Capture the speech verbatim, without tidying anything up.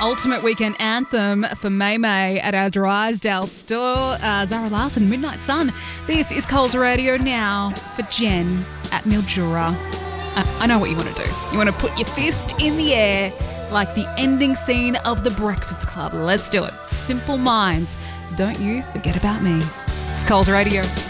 Ultimate weekend anthem for May May at our Drysdale store. Uh, Zara Larson, Midnight Sun. This is Coles Radio now for Jen at Mildura. I, I know what you want to do. You want to put your fist in the air like the ending scene of The Breakfast Club. Let's do it. Simple Minds. Don't you forget about me. It's Coles Radio.